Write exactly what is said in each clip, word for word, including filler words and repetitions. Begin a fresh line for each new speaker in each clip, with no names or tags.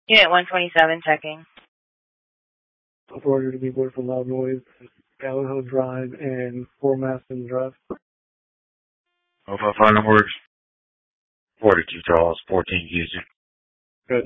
Unit one twenty-seven checking.
Order to be board for loud noise, Gallagher Drive and Fort Maston Drive.
Oh, five five numbers. forty-two Charles, fourteen Houston.
Good.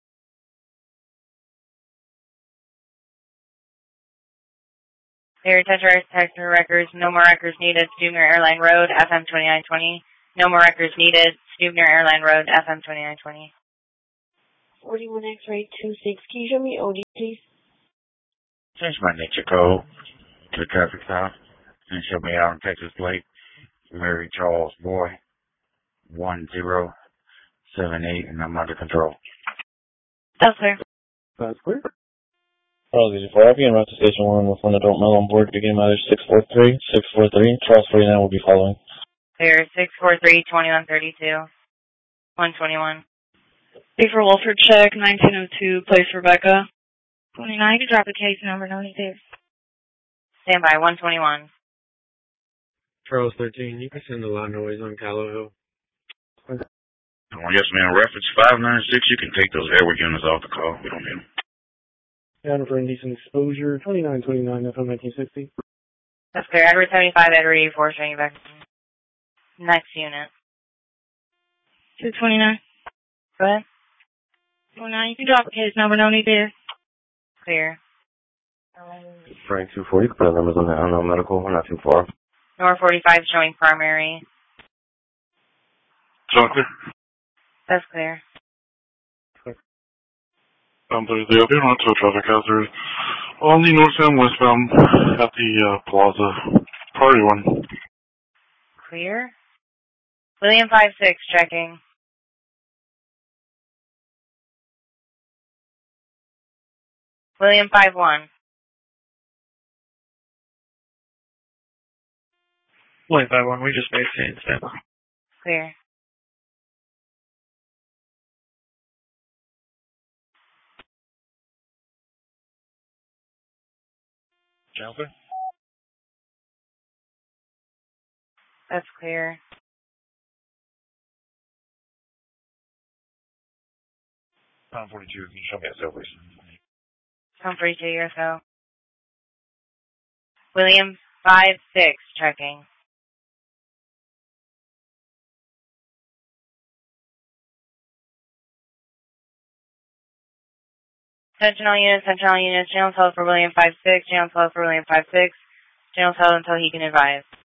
Air Tetra Texter records, no more records needed, Stubner Airline Road, F M twenty-nine twenty. No more records needed, Stubner Airline Road, F M twenty-nine twenty.
forty-one X-ray two six. Can you show me O D, please?
Change my nature code to traffic stop and show me out in Texas plate. Mary Charles Boy, one zero seven eight, and I'm under control.
That's clear.
That's clear.
Charles eighty four, I'll be en route to Station one with one adult male on board, beginning either six four three, six four three, Charles forty-nine will be following.
Clear, six four three, twenty-one thirty-two, one twenty-one.
B for Wolford check, nineteen oh two, place Rebecca. twenty-nine, you can drop the case number, no need there.
Stand by, one twenty-one.
Charles thirteen, you can send the loud noise on Gallagher.
Oh, yes, ma'am. Reference five nine six, you can take those airway units off the call. We don't need them.
Down for indecent exposure, twenty-nine twenty-nine, F M nineteen sixty.
That's clear, Edward seventy-five, Edward eighty-four, showing you back. Next unit.
two twenty-nine.
Go ahead.
twenty-nine, you can drop the case number, no need there.
Clear.
Frank two forty, the numbers on the unknown medical, we're not too far.
Nor forty-five showing primary.
So clear.
That's clear.
Um, there's the other not to traffic hazard on the northbound westbound at the uh, plaza. Priority one.
Clear. William five six checking. William five one.
William five one, we just made change now.
Clear.
Jumper?
That's clear.
Tom forty-two, can you show me that cell, please?
Tom forty-two, years ago. William five six checking. Attention all units, attention all units, channel held for William five six, channel held for William five six, channel held until he can advise.